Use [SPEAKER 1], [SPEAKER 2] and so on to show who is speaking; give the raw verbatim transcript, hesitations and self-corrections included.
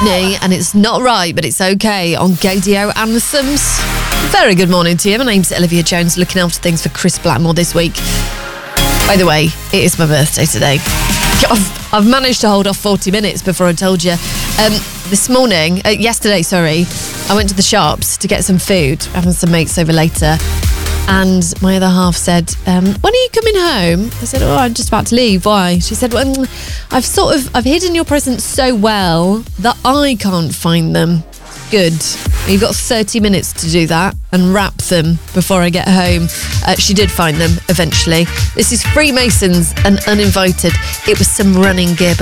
[SPEAKER 1] Whitney, and it's not right, but it's okay on Gadio Anthems. Very good morning to you. My name's Olivia Jones, looking after things for Chris Blackmore this week. By the way, it is my birthday today. I've, I've managed to hold off forty minutes before I told you. Um, this morning, uh, yesterday, sorry, I went to the shops to get some food, having some mates over later. And my other half said, um, when are you coming home? I said, oh, I'm just about to leave. Why? She said, well, I've sort of, I've hidden your presents so well that I can't find them. Good. You've got thirty minutes to do that and wrap them before I get home. Uh, she did find them eventually. This is Freemasons and Uninvited. It was some running gear